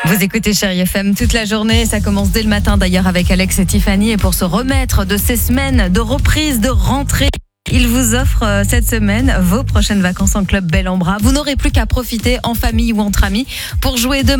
Vous écoutez Chérie FM toute la journée, ça commence dès le matin d'ailleurs avec Alex et Tiffany, et pour se remettre de ces semaines de reprise, de rentrée, ils vous offrent cette semaine vos prochaines vacances en club Bel en Bras. Vous n'aurez plus qu'à profiter en famille ou entre amis pour jouer demain.